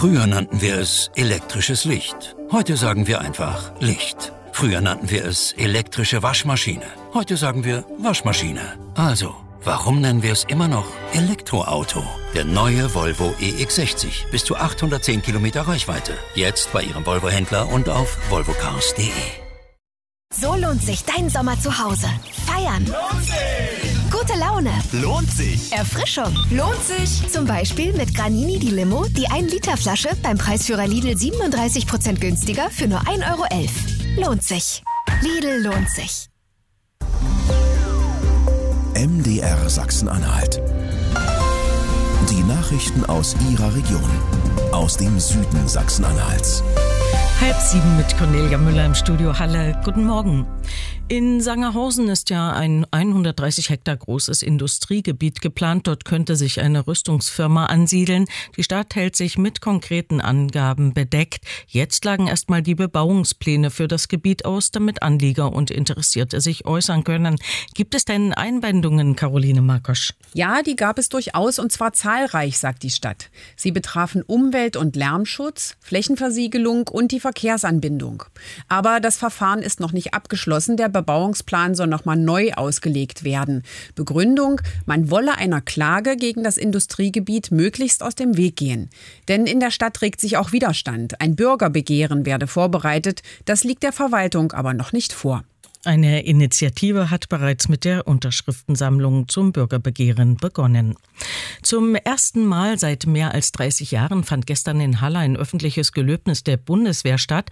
Früher nannten wir es elektrisches Licht. Heute sagen wir einfach Licht. Früher nannten wir es elektrische Waschmaschine. Heute sagen wir Waschmaschine. Also, warum nennen wir es immer noch Elektroauto? Der neue Volvo EX60. Bis zu 810 Kilometer Reichweite. Jetzt bei Ihrem Volvo-Händler und auf volvocars.de. So lohnt sich dein Sommer zu Hause. Feiern. Lohnt sich. Gute Laune. Lohnt sich. Erfrischung. Lohnt sich. Zum Beispiel mit Granini die Limo, die 1-Liter-Flasche beim Preisführer Lidl 37% günstiger für nur 1,11 €. Lohnt sich. Lidl lohnt sich. MDR Sachsen-Anhalt. Die Nachrichten aus Ihrer Region. Aus dem Süden Sachsen-Anhalts. 6:30 mit Cornelia Müller im Studio Halle. Guten Morgen. In Sangerhausen ist ja ein 130 Hektar großes Industriegebiet geplant. Dort könnte sich eine Rüstungsfirma ansiedeln. Die Stadt hält sich mit konkreten Angaben bedeckt. Jetzt lagen erstmal die Bebauungspläne für das Gebiet aus, damit Anlieger und Interessierte sich äußern können. Gibt es denn Einwendungen, Caroline Markosch? Ja, die gab es durchaus, und zwar zahlreich, sagt die Stadt. Sie betrafen Umwelt- und Lärmschutz, Flächenversiegelung und die Verkehrsanbindung. Aber das Verfahren ist noch nicht abgeschlossen. Der Bebauungsplan soll nochmal neu ausgelegt werden. Begründung: Man wolle einer Klage gegen das Industriegebiet möglichst aus dem Weg gehen. Denn in der Stadt regt sich auch Widerstand. Ein Bürgerbegehren werde vorbereitet. Das liegt der Verwaltung aber noch nicht vor. Eine Initiative hat bereits mit der Unterschriftensammlung zum Bürgerbegehren begonnen. Zum ersten Mal seit mehr als 30 Jahren fand gestern in Halle ein öffentliches Gelöbnis der Bundeswehr statt.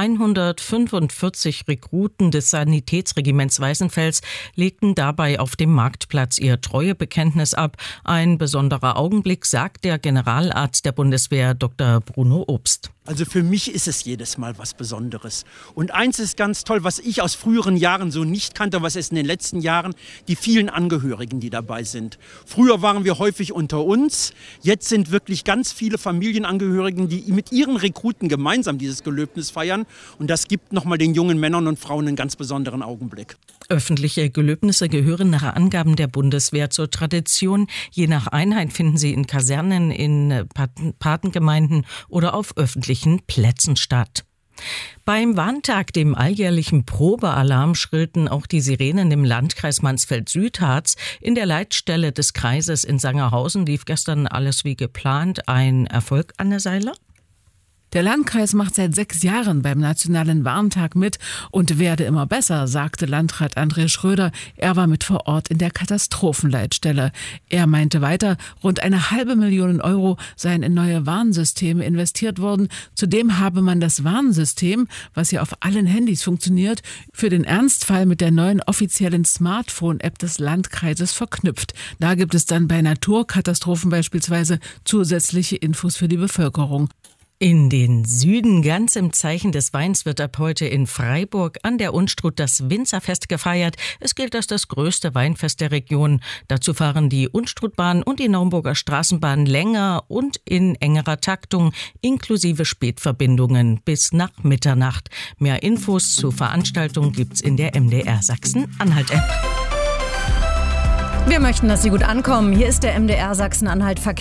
145 Rekruten des Sanitätsregiments Weißenfels legten dabei auf dem Marktplatz ihr Treuebekenntnis ab. Ein besonderer Augenblick, sagt der Generalarzt der Bundeswehr, Dr. Bruno Obst. Also für mich ist es jedes Mal was Besonderes. Und eins ist ganz toll, was ich aus früheren Jahren so nicht kannte, was ist in den letzten Jahren, die vielen Angehörigen, die dabei sind. Früher waren wir häufig unter uns, jetzt sind wirklich ganz viele Familienangehörigen, die mit ihren Rekruten gemeinsam dieses Gelöbnis feiern. Und das gibt nochmal den jungen Männern und Frauen einen ganz besonderen Augenblick. Öffentliche Gelöbnisse gehören nach Angaben der Bundeswehr zur Tradition. Je nach Einheit finden sie in Kasernen, in Patengemeinden oder auf öffentlichen Plätzen statt. Beim Warntag, dem alljährlichen Probealarm, schrillten auch die Sirenen im Landkreis Mansfeld-Südharz. In der Leitstelle des Kreises in Sangerhausen lief gestern alles wie geplant. Ein Erfolg, Anne Seiler? Der Landkreis macht seit 6 Jahren beim Nationalen Warntag mit und werde immer besser, sagte Landrat André Schröder. Er war mit vor Ort in der Katastrophenleitstelle. Er meinte weiter, rund 500.000 € seien in neue Warnsysteme investiert worden. Zudem habe man das Warnsystem, was ja auf allen Handys funktioniert, für den Ernstfall mit der neuen offiziellen Smartphone-App des Landkreises verknüpft. Da gibt es dann bei Naturkatastrophen beispielsweise zusätzliche Infos für die Bevölkerung. In den Süden, ganz im Zeichen des Weins, wird ab heute in Freiburg an der Unstrut das Winzerfest gefeiert. Es gilt als das größte Weinfest der Region. Dazu fahren die Unstrutbahn und die Naumburger Straßenbahn länger und in engerer Taktung, inklusive Spätverbindungen bis nach Mitternacht. Mehr Infos zur Veranstaltung gibt's in der MDR Sachsen-Anhalt-App. Wir möchten, dass Sie gut ankommen. Hier ist der MDR Sachsen-Anhalt-Verkehr.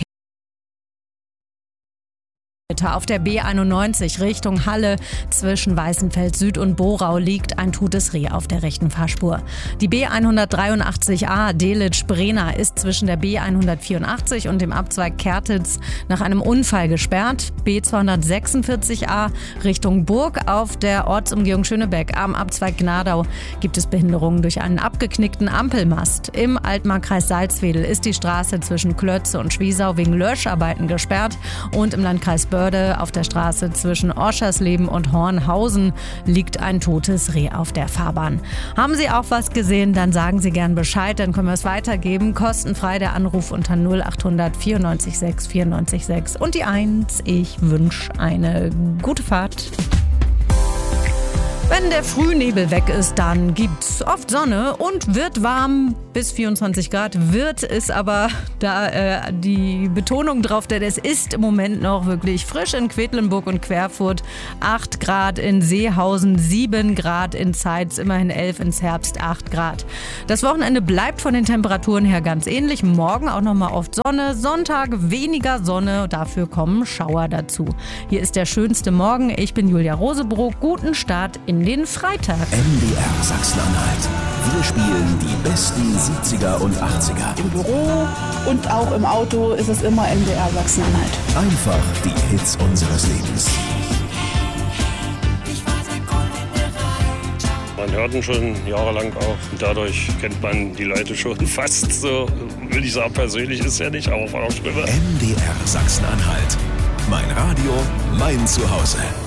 Auf der B91 Richtung Halle zwischen Weißenfels Süd und Borau liegt ein totes Reh auf der rechten Fahrspur. Die B183a Delitzsch-Brena ist zwischen der B184 und dem Abzweig Kertitz nach einem Unfall gesperrt. B246a Richtung Burg auf der Ortsumgehung Schönebeck am Abzweig Gnadau gibt es Behinderungen durch einen abgeknickten Ampelmast. Im Altmarkkreis Salzwedel ist die Straße zwischen Klötze und Schwiesau wegen Löscharbeiten gesperrt und im Landkreis Börde auf der Straße zwischen Oschersleben und Hornhausen liegt ein totes Reh auf der Fahrbahn. Haben Sie auch was gesehen, dann sagen Sie gern Bescheid, dann können wir es weitergeben. Kostenfrei der Anruf unter 0800 94 6 94 6 und die 1. Ich wünsche eine gute Fahrt. Wenn der Frühnebel weg ist, dann gibt's oft Sonne und wird warm. bis 24 Grad wird es aber da die Betonung drauf, denn es ist im Moment noch wirklich frisch in Quedlinburg und Querfurt. 8 Grad in Seehausen, 7 Grad in Zeitz, immerhin 11 ins Herbst, 8 Grad. Das Wochenende bleibt von den Temperaturen her ganz ähnlich. Morgen auch nochmal oft Sonne, Sonntag weniger Sonne, dafür kommen Schauer dazu. Hier ist der schönste Morgen. Ich bin Julia Rosebrock. Guten Start in den Freitag. MDR Sachsen-Anhalt. Wir spielen die besten 70er und 80er. Im Büro und auch im Auto ist es immer MDR Sachsen-Anhalt. Einfach die Hits unseres Lebens. Man hört ihn schon jahrelang auch. Und dadurch kennt man die Leute schon fast so, will ich sagen, persönlich ist ja nicht, aber von der Stimme. MDR Sachsen-Anhalt. Mein Radio, mein Zuhause.